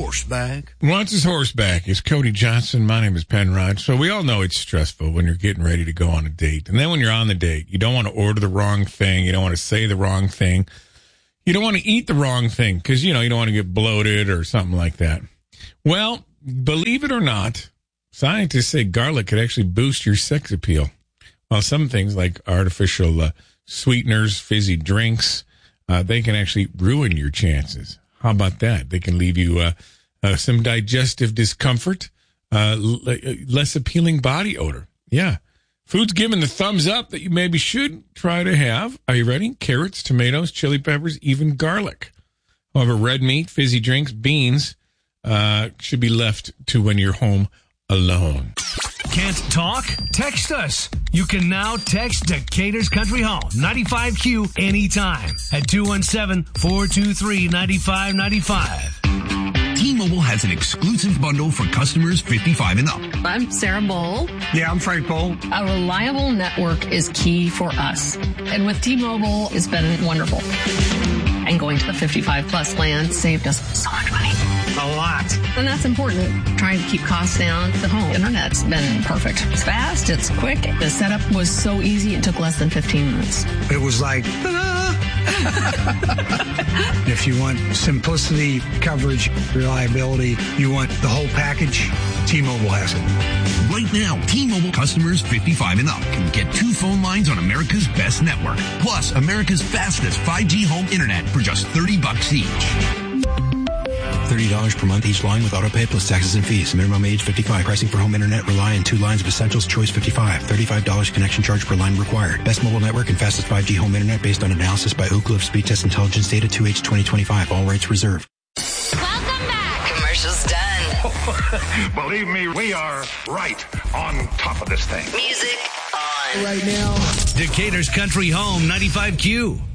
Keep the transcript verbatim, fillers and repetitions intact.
horseback. Wants his horseback is Cody Johnson. My name is Penrod. So we all know it's stressful when you're getting ready to go on a date. And then when you're on the date, you don't want to order the wrong thing. You don't want to say the wrong thing. You don't want to eat the wrong thing because, you know, you don't want to get bloated or something like that. Well, believe it or not, scientists say garlic could actually boost your sex appeal. While some things like artificial uh, sweeteners, fizzy drinks, uh, they can actually ruin your chances. How about that? They can leave you uh, uh, some digestive discomfort, uh, l- less appealing body odor. Yeah. Foods given the thumbs up that you maybe should try to have. Are you ready? Carrots, tomatoes, chili peppers, even garlic. However, red meat, fizzy drinks, beans uh, should be left to when you're home alone. Can't talk? Text us. You can now text Decatur's Country Home, ninety-five Q, anytime at two one seven, four two three, nine five nine five. T-Mobile has an exclusive bundle for customers fifty-five and up. I'm Sarah Bowl. Yeah, I'm Frank Bowl. A reliable network is key for us. And with T-Mobile, it's been wonderful. And going to the fifty-five plus plan saved us so much money. A lot. And that's important. Trying to keep costs down. The home internet's been perfect. It's fast. It's quick. The setup was so easy. It took less than fifteen minutes. It was like, if you want simplicity, coverage, reliability, you want the whole package, T-Mobile has it. Right now, T-Mobile customers fifty-five and up can get two phone lines on America's best network, plus America's fastest five G home internet for just thirty bucks each. thirty dollars per month each line with autopay plus taxes and fees. Minimum age fifty-five. Pricing for home internet rely on two lines of Essentials Choice fifty-five. thirty-five dollars connection charge per line required. Best mobile network and fastest five G home internet based on analysis by Oak Cliff Speed Test Intelligence Data two H twenty twenty-five. All rates reserved. Welcome back. Commercial's done. Believe me, we are right on top of this thing. Music on. Right now. Decatur's Country Home, ninety-five Q.